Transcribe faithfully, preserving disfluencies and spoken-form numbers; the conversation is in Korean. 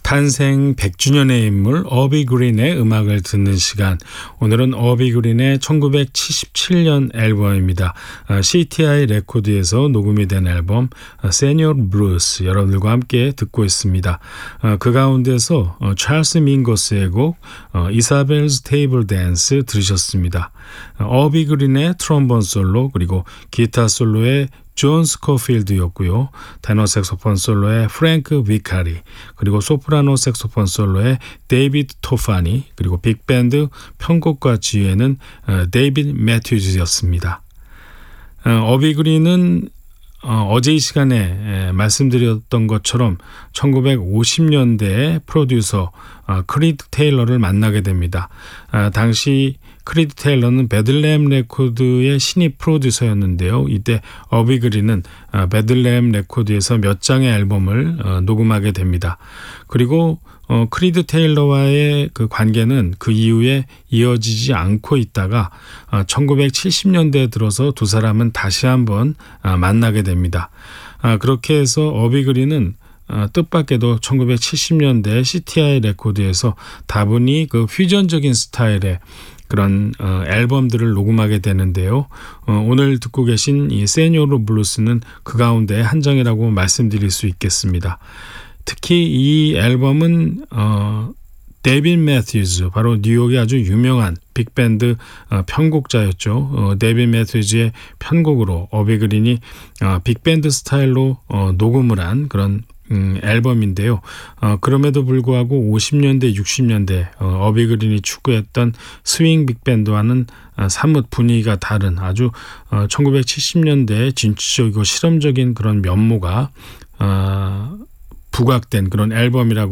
탄생 백 주년의 인물 어비 그린의 음악을 듣는 시간. 오늘은 어비 그린의 천구백칠십칠 년 앨범입니다. 씨티아이 레코드에서 녹음이 된 앨범 세뇨르 블루스 여러분들과 함께 듣고 있습니다. 그 가운데서 찰스 민거스의 곡 이사벨's 테이블 댄스 들으셨습니다. 어비 그린의 트럼본 솔로 그리고 기타 솔로의 존 스코필드였고요. 테너 색소폰 솔로의 프랭크 비카리, 그리고 소프라노 색소폰 솔로의 데이비드 토파니, 그리고 빅밴드 편곡과 지휘에는 데이비드 매튜즈였습니다. 어비 그린은 어, 어제 이 시간에 말씀드렸던 것처럼 천구백오십 년대에 프로듀서 어, 크리드 테일러를 만나게 됩니다. 아, 당시 크리드 테일러는 배들레헴 레코드의 신입 프로듀서였는데요. 이때 어비 그린은 어, 배들레헴 레코드에서 몇 장의 앨범을 어, 녹음하게 됩니다. 그리고 어, 크리드 테일러와의 그 관계는 그 이후에 이어지지 않고 있다가 어, 천구백칠십 년대에 들어서 두 사람은 다시 한번 어, 만나게 됩니다. 아, 그렇게 해서 어비 그린은 어, 뜻밖에도 천구백칠십 년대 씨티아이 레코드에서 다분히 그 퓨전적인 스타일의 그런 어, 앨범들을 녹음하게 되는데요. 어, 오늘 듣고 계신 이 세뇨르 블루스는 그 가운데 한 장이라고 말씀드릴 수 있겠습니다. 특히 이 앨범은 어, 데이비드 매튜즈, 바로 뉴욕의 아주 유명한 빅밴드 어, 편곡자였죠. 어, 데이비드 매튜즈의 편곡으로 어비 그린이 어, 빅밴드 스타일로 어, 녹음을 한 그런 음, 앨범인데요. 어, 그럼에도 불구하고 오십 년대, 육십 년대 어, 어비 그린이 추구했던 스윙 빅밴드와는 어, 사뭇 분위기가 다른 아주 어, 천구백칠십 년대의 진취적이고 실험적인 그런 면모가 어, 부각된 그런 앨범이라고